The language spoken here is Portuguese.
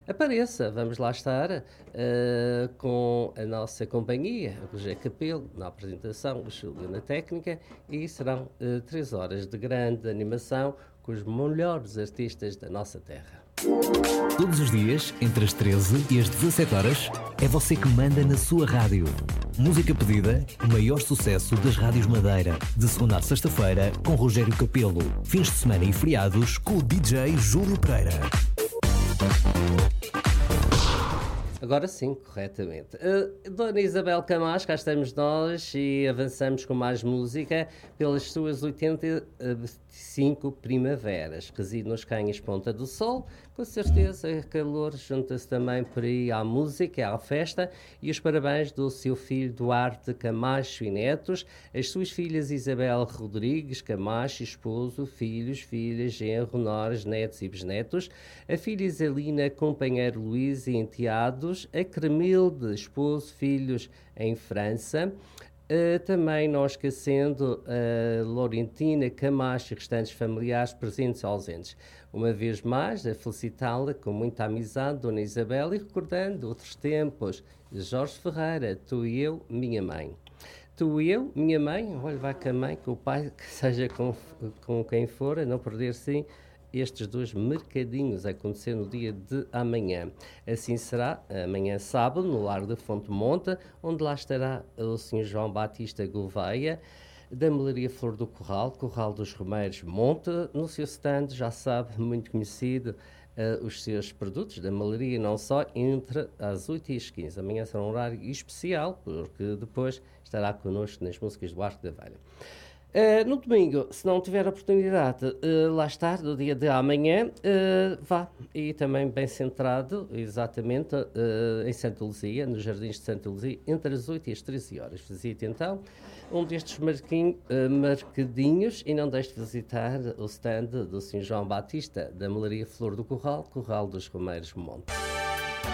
apareça, vamos lá estar com a nossa companhia, o José Capelo, na apresentação, o Júlio na técnica, e serão 3 horas de grande animação com os melhores artistas da nossa terra. Todos os dias, entre as 13 e as 17 horas, é você que manda na sua rádio. Música pedida, o maior sucesso das rádios Madeira. De segunda a sexta-feira, com Rogério Capelo. Fins de semana e feriados, com o DJ Júlio Pereira. Agora sim, corretamente. Dona Isabel Camacho, cá estamos nós e avançamos com mais música pelas suas 85 primaveras. Reside nos Canhos Ponta do Sol, com certeza calor junta-se também por aí à música, à festa, e os parabéns do seu filho Duarte Camacho e netos, as suas filhas Isabel Rodrigues Camacho, esposo, filhos, filhas, genro, noras, netos e bisnetos, a filha Isalina, companheiro Luís e enteados, a Cremilde, esposo, filhos em França, também não esquecendo a Laurentina Camacho e restantes familiares presentes e ausentes. Uma vez mais, a felicitá-la com muita amizade, Dona Isabel, e recordando outros tempos, Jorge Ferreira, tu e eu, minha mãe. Tu e eu, minha mãe, olha, vai com a mãe, com o pai, que seja com quem for, a não perder sim estes dois mercadinhos a acontecer no dia de amanhã. Assim será amanhã sábado, no Largo da Fonte Monta, onde lá estará o Sr. João Batista Gouveia, da Melaria Flor do Corral, Corral dos Romeiros Monta, no seu stand, já sabe, muito conhecido, os seus produtos da malaria, não só, entre as 8 e as 15. Amanhã será um horário especial, porque depois estará connosco nas músicas do Arco da Velha. No domingo, se não tiver oportunidade, lá estar, do dia de amanhã, vá. E também bem centrado, exatamente, em Santa Luzia, nos Jardins de Santa Luzia, entre as 8 e as 13 horas. Visite então um destes mercadinhos e não deixe de visitar o stand do Sr. João Batista, da Melaria Flor do Corral, Corral dos Romeiros Monte.